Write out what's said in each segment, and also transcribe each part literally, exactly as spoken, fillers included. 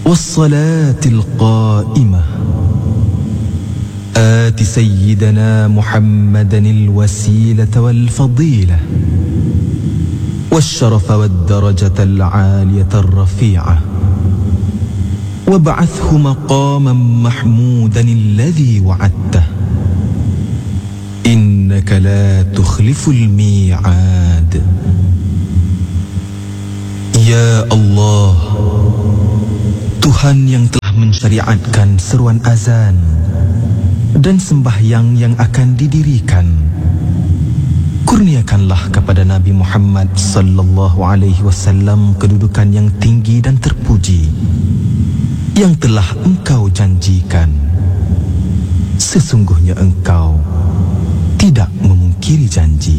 والصلاة القائمة آت سيدنا محمدا الوسيلة والفضيلة والشرف والدرجة العالية الرفيعة وابعثه مقاما محمودا الذي وعدته إنك لا تخلف الميعاد. Ya Allah, Tuhan yang telah mensyariatkan seruan azan dan sembahyang yang akan didirikan, kurniakanlah kepada Nabi Muhammad sallallahu alaihi wasallam kedudukan yang tinggi dan terpuji yang telah Engkau janjikan. Sesungguhnya Engkau tidak memungkiri janji.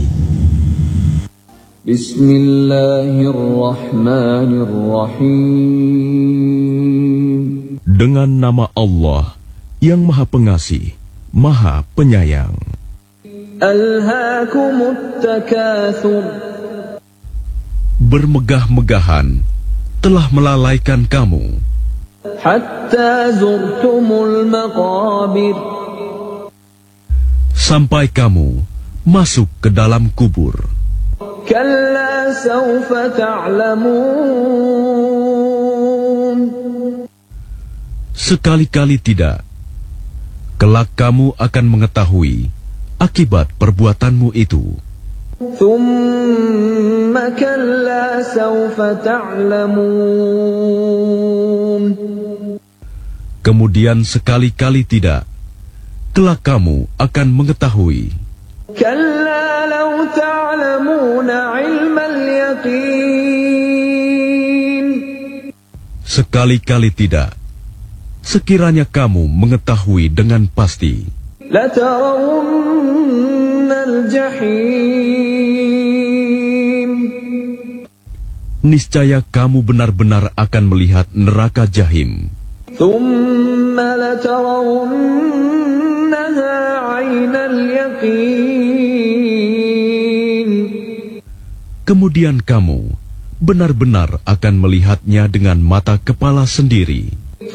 Bismillahirrahmanirrahim. Dengan nama Allah yang Maha Pengasih, Maha Penyayang. Alhaakumut takatsur. Bermegah-megahan telah melalaikan kamu Hatta zurtumul maqabir. sampai kamu masuk ke dalam kubur. Kalla sawfa ta'lamun. Sekali-kali tidak. Kelak kamu akan mengetahui akibat perbuatanmu itu. Thumma kalla sawfa ta'lamun. Kemudian sekali-kali tidak. Kelak kamu akan mengetahui. Kalla law ta'lamuna 'ilmal yaqin. Sekali-kali tidak. Sekiranya kamu mengetahui dengan pasti, latarawunnal jahim. niscaya kamu benar-benar akan melihat neraka jahim. Thumma latarawunnaha 'ainal yaqin. Kemudian kamu benar-benar akan melihatnya dengan mata kepala sendiri.